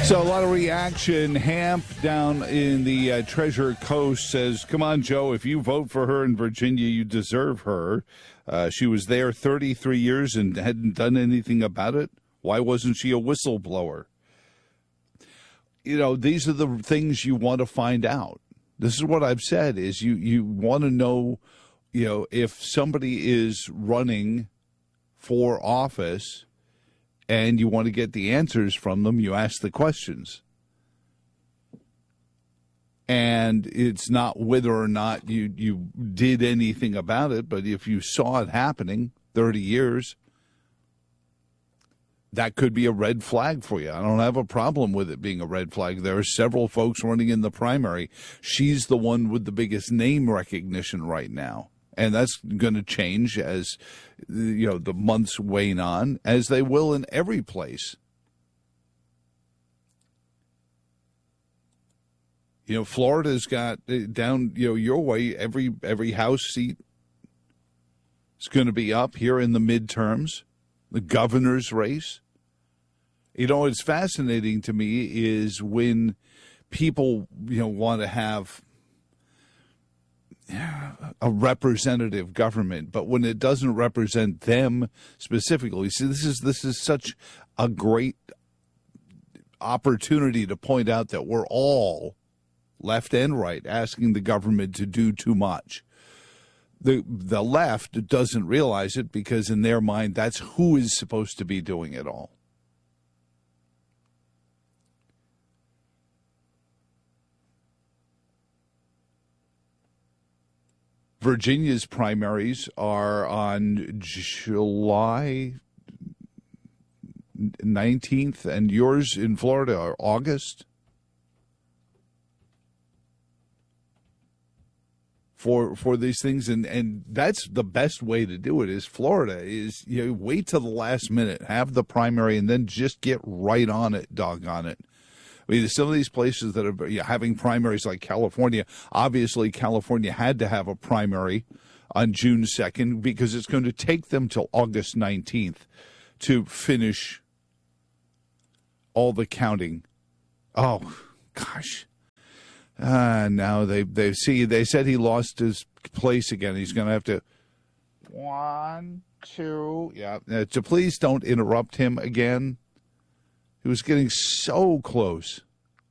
So a lot of reaction. Hamp down in the Treasure Coast says, come on, Joe, if you vote for her in Virginia, you deserve her. She was there 33 years and hadn't done anything about it. Why wasn't she a whistleblower? You know, these are the things you want to find out. This is what I've said, is you want to know, you know, if somebody is running for office and you want to get the answers from them, you ask the questions. And it's not whether or not you did anything about it, but if you saw it happening 30 years, that could be a red flag for you. I don't have a problem with it being a red flag. There are several folks running in the primary. She's the one with the biggest name recognition right now. And that's going to change as, you know, the months wane on, as they will in every place. You know, Florida's got down, you know, your way, every House seat is going to be up here in the midterms. The governor's race. You know, what's fascinating to me is when people, you know, want to have a representative government, but when it doesn't represent them specifically. See, this is such a great opportunity to point out that we're all, left and right, asking the government to do too much. The left doesn't realize it because in their mind, that's who is supposed to be doing it all. Virginia's primaries are on July 19th, and yours in Florida are August. For these things, and that's the best way to do it. Is Florida is, you know, wait till the last minute, have the primary, and then just get right on it, doggone it. I mean, some of these places that are having primaries like California, obviously California had to have a primary on June 2nd because it's going to take them till August 19th to finish all the counting. Oh, gosh. Now they said he lost his place again. He's going to have to 1, 2. Yeah. So please don't interrupt him again. He was getting so close.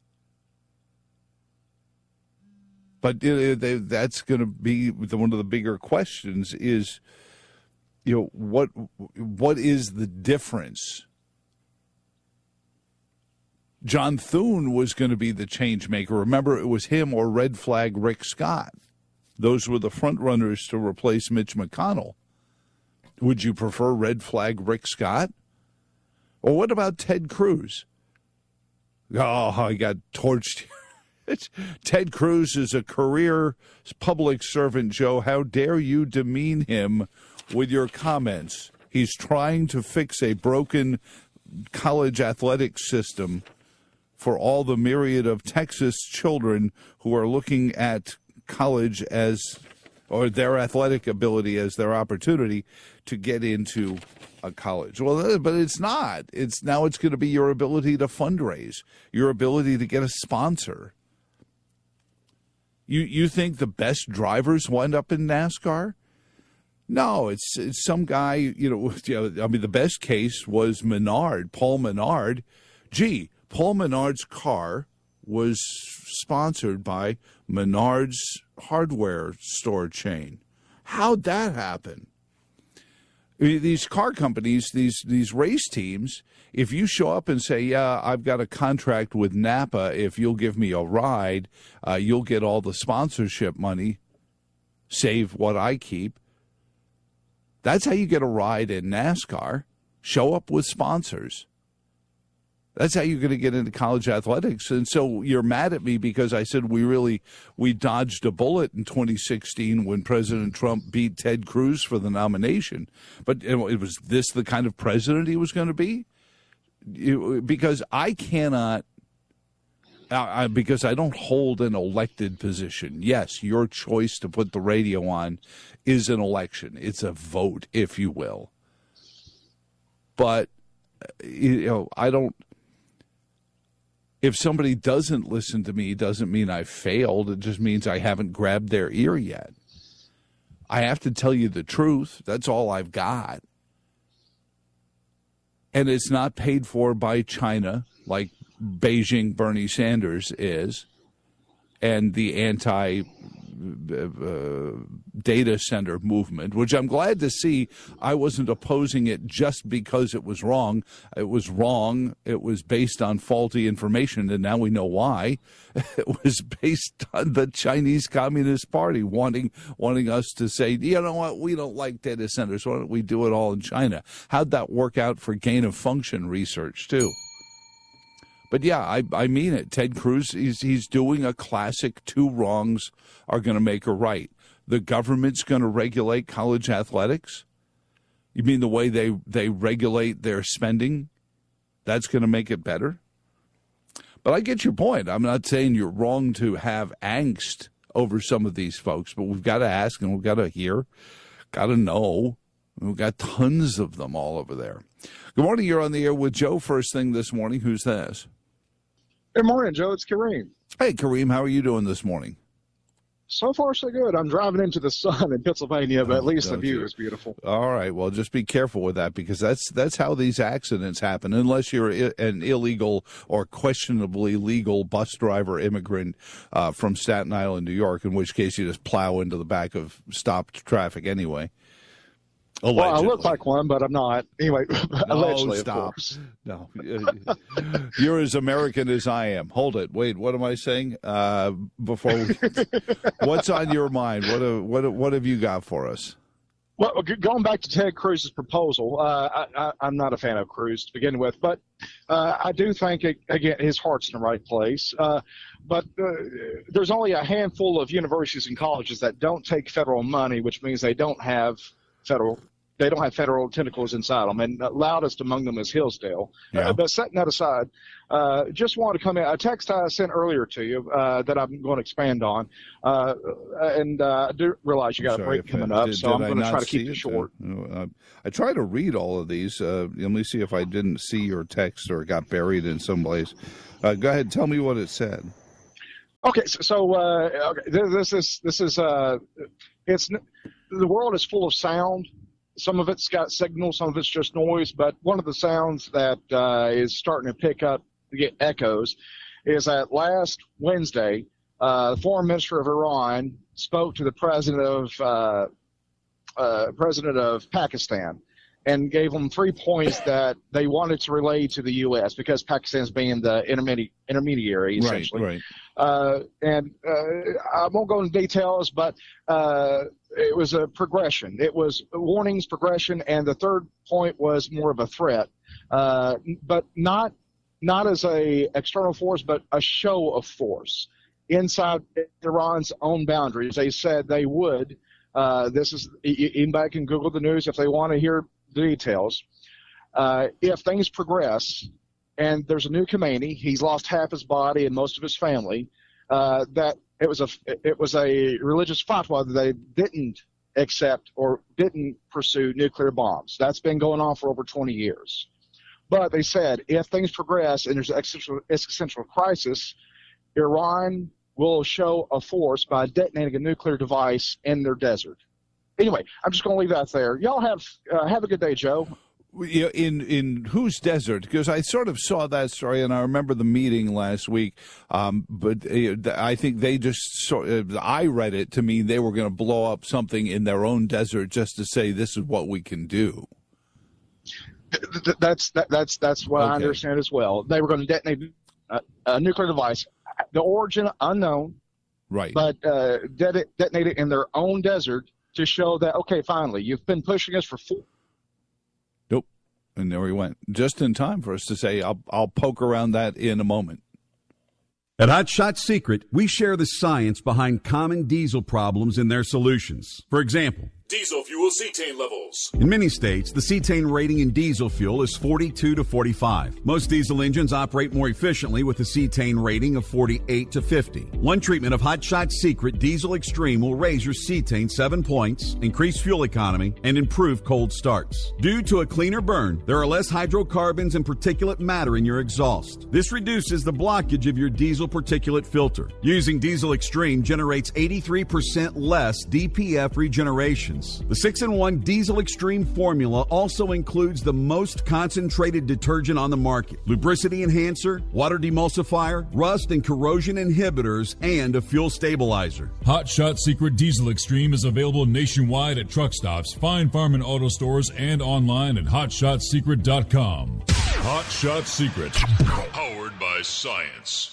But that's going to be one of the bigger questions is, you know, what is the difference? John Thune was going to be the change maker. Remember, it was him or red flag Rick Scott. Those were the front runners to replace Mitch McConnell. Would you prefer red flag Rick Scott? Or what about Ted Cruz? Oh, I got torched. Ted Cruz is a career public servant, Joe. How dare you demean him with your comments? He's trying to fix a broken college athletic system for all the myriad of Texas children who are looking at college as, or their athletic ability as their opportunity to get into a college. Well, but it's not. It's going to be your ability to fundraise, your ability to get a sponsor. You think the best drivers wind up in NASCAR? No, it's some guy, you know, I mean, the best case was Menard, Paul Menard. Gee, Paul Menard's car was sponsored by Menard's hardware store chain. How'd that happen? These car companies, these race teams, if you show up and say, yeah, I've got a contract with Napa, if you'll give me a ride, you'll get all the sponsorship money, save what I keep. That's how you get a ride in NASCAR. Show up with sponsors. That's how you're going to get into college athletics. And so you're mad at me because I said we dodged a bullet in 2016 when President Trump beat Ted Cruz for the nomination. But it was this the kind of president he was going to be? Because I cannot, because I don't hold an elected position. Yes, your choice to put the radio on is an election. It's a vote, if you will. But, you know, I don't. If somebody doesn't listen to me, doesn't mean I failed. It just means I haven't grabbed their ear yet. I have to tell you the truth. That's all I've got. And it's not paid for by China like Beijing Bernie Sanders is, and the anti-data center movement, which I'm glad to see. I wasn't opposing it just because it was wrong. It was wrong. It was based on faulty information, and now we know why. It was based on the Chinese Communist Party wanting us to say, you know what, we don't like data centers. Why don't we do it all in China? How'd that work out for gain-of-function research, too? But, yeah, I mean it. Ted Cruz, he's doing a classic two wrongs are going to make a right. The government's going to regulate college athletics? You mean the way they regulate their spending? That's going to make it better? But I get your point. I'm not saying you're wrong to have angst over some of these folks, but we've got to ask and we've got to hear, got to know. We've got tons of them all over there. Good morning. You're on the air with Joe first thing this morning. Who's this? Good morning, Joe. It's Kareem. Hey, Kareem. How are you doing this morning? So far, so good. I'm driving into the sun in Pennsylvania, but at least the view is beautiful. All right. Well, just be careful with that because that's how these accidents happen. Unless you're an illegal or questionably legal bus driver immigrant from Staten Island, New York, in which case you just plow into the back of stopped traffic anyway. Allegedly. Well, I look like one, but I'm not. Anyway, allegedly, stop. Of course. No. You're as American as I am. Hold it. Wait, what am I saying? What's on your mind? What have you got for us? Well, going back to Ted Cruz's proposal, I'm not a fan of Cruz to begin with, but I do think, again, his heart's in the right place. But there's only a handful of universities and colleges that don't take federal money, which means they don't have federal tentacles inside them, and the loudest among them is Hillsdale. Yeah. But setting that aside, just wanted to come in. A text I sent earlier to you that I'm going to expand on, and I do realize you got a break coming up, so I'm going to try to keep it short. I try to read all of these. Let me see if I didn't see your text or got buried in some place. Go ahead, tell me what it said. Okay, this is it's the world is full of sound. Some of it's got signal, some of it's just noise. But one of the sounds that is starting to pick up, to get echoes, is that last Wednesday, the foreign minister of Iran spoke to the president of Pakistan and gave them 3 points that they wanted to relay to the U.S. because Pakistan's being the intermediary, essentially. Right. And I won't go into details, but it was a progression. It was warnings, progression, and the third point was more of a threat, but not as a external force, but a show of force inside Iran's own boundaries. They said they would. This is anybody can Google the news if they want to hear the details. If things progress and there's a new Khomeini, he's lost half his body and most of his family, that it was a religious fatwa that they didn't accept or didn't pursue nuclear bombs. That's been going on for over 20 years. But they said if things progress and there's an existential crisis, Iran will show a force by detonating a nuclear device in their desert. Anyway, I'm just going to leave that there. Y'all have a good day, Joe. In whose desert? Because I sort of saw that story, and I remember the meeting last week. But I think they just I read it to mean they were going to blow up something in their own desert just to say this is what we can do. That's what I understand as well. They were going to detonate a nuclear device. The origin unknown, right? But detonate it in their own desert to show that finally you've been pushing us for 4. Nope, and there we went, just in time for us to say I'll poke around that in a moment. At Hot Shot Secret, we share the science behind common diesel problems and their solutions. For example, Diesel fuel cetane levels. In many states, the cetane rating in diesel fuel is 42 to 45. Most diesel engines operate more efficiently with a cetane rating of 48 to 50. One treatment of Hot Shot Secret Diesel Extreme will raise your cetane 7 points, increase fuel economy, and improve cold starts. Due to a cleaner burn, there are less hydrocarbons and particulate matter in your exhaust. This reduces the blockage of your diesel particulate filter. Using Diesel Extreme generates 83% less DPF regenerations. The 6-in-1 Diesel Extreme formula also includes the most concentrated detergent on the market, lubricity enhancer, water demulsifier, rust and corrosion inhibitors, and a fuel stabilizer. Hot Shot Secret Diesel Extreme is available nationwide at truck stops, fine farm and auto stores, and online at hotshotsecret.com. Hot Shot Secret, powered by science.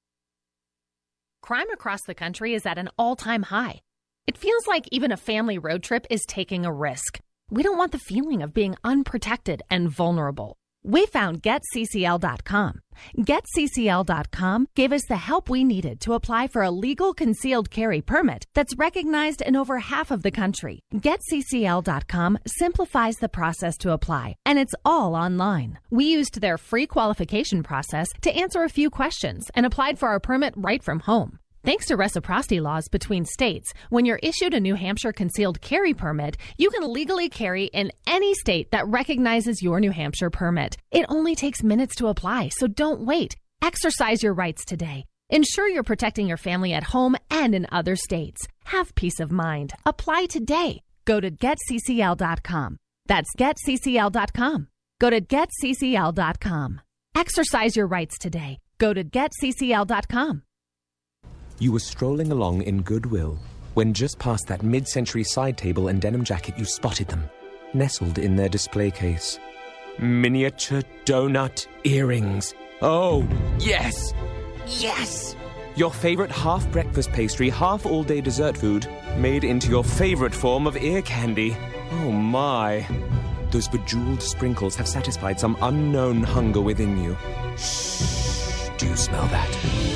Crime across the country is at an all-time high. It feels like even a family road trip is taking a risk. We don't want the feeling of being unprotected and vulnerable. We found GetCCL.com. GetCCL.com gave us the help we needed to apply for a legal concealed carry permit that's recognized in over half of the country. GetCCL.com simplifies the process to apply, and it's all online. We used their free qualification process to answer a few questions and applied for our permit right from home. Thanks to reciprocity laws between states, when you're issued a New Hampshire concealed carry permit, you can legally carry in any state that recognizes your New Hampshire permit. It only takes minutes to apply, so don't wait. Exercise your rights today. Ensure you're protecting your family at home and in other states. Have peace of mind. Apply today. Go to GetCCL.com. That's GetCCL.com. Go to GetCCL.com. Exercise your rights today. Go to GetCCL.com. You were strolling along in Goodwill when just past that mid-century side table and denim jacket you spotted them, nestled in their display case. Miniature donut earrings. Oh, yes! Yes! Your favorite half-breakfast pastry, half-all-day dessert food, made into your favorite form of ear candy. Oh, my. Those bejeweled sprinkles have satisfied some unknown hunger within you. Shh, do you smell that?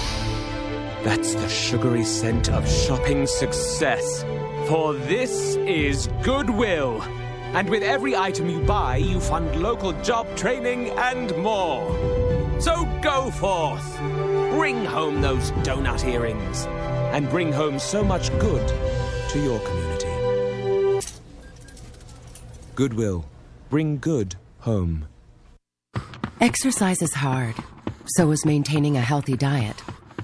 That's the sugary scent of shopping success. For this is Goodwill. And with every item you buy, you fund local job training and more. So go forth. Bring home those donut earrings. And bring home so much good to your community. Goodwill. Bring good home. Exercise is hard. So is maintaining a healthy diet.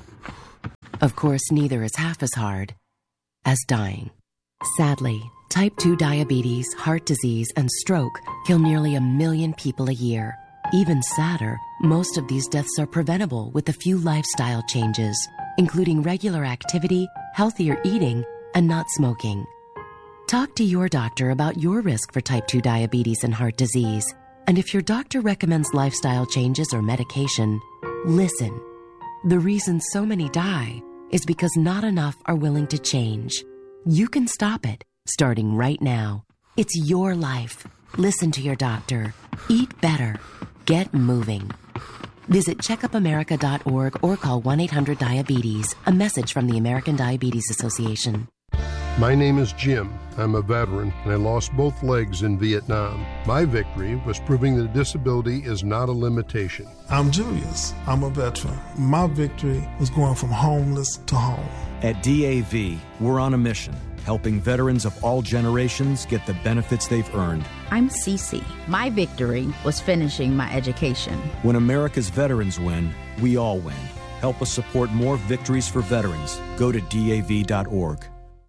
Of course, neither is half as hard as dying. Sadly, type 2 diabetes, heart disease, and stroke kill nearly 1 million people a year. Even sadder, most of these deaths are preventable with a few lifestyle changes, including regular activity, healthier eating, and not smoking. Talk to your doctor about your risk for type 2 diabetes and heart disease. And if your doctor recommends lifestyle changes or medication, listen. The reason so many die is because not enough are willing to change. You can stop it, starting right now. It's your life. Listen to your doctor. Eat better. Get moving. Visit checkupamerica.org or call 1-800-DIABETES. A message from the American Diabetes Association. My name is Jim. I'm a veteran, and I lost both legs in Vietnam. My victory was proving that disability is not a limitation. I'm Julius. I'm a veteran. My victory was going from homeless to home. At DAV, we're on a mission, helping veterans of all generations get the benefits they've earned. I'm Cece. My victory was finishing my education. When America's veterans win, we all win. Help us support more victories for veterans. Go to DAV.org.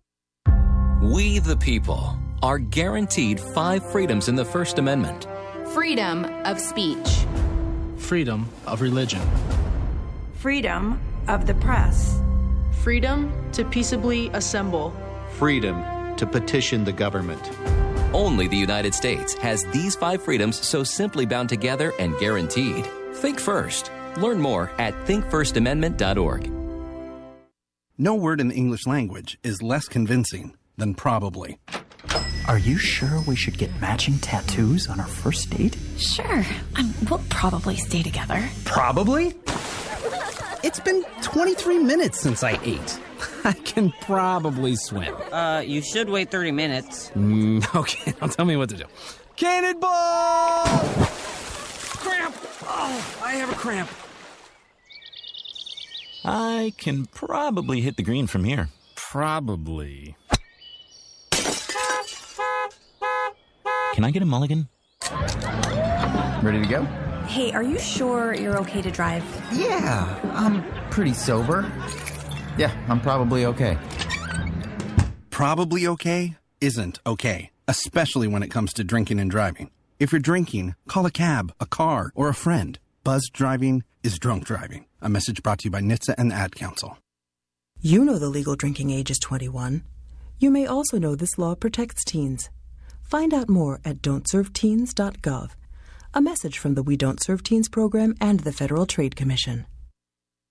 We, the people, are guaranteed 5 freedoms in the First Amendment. Freedom of speech. Freedom of religion. Freedom of the press. Freedom to peaceably assemble. Freedom to petition the government. Only the United States has these 5 freedoms so simply bound together and guaranteed. Think first. Learn more at thinkfirstamendment.org. No word in the English language is less convincing than probably. Are you sure we should get matching tattoos on our first date? Sure. We'll probably stay together. Probably? It's been 23 minutes since I ate. I can probably swim. You should wait 30 minutes. Okay, now tell me what to do. Cannonball! Cramp! Oh, I have a cramp. I can probably hit the green from here. Probably. Can I get a mulligan? Ready to go? Hey, are you sure you're okay to drive? Yeah, I'm pretty sober. Yeah, I'm probably okay. Probably okay isn't okay, especially when it comes to drinking and driving. If you're drinking, call a cab, a car, or a friend. Buzzed driving is drunk driving. A message brought to you by NHTSA and the Ad Council. You know the legal drinking age is 21. You may also know this law protects teens. Find out more at don'tserveteens.gov. A message from the We Don't Serve Teens program and the Federal Trade Commission.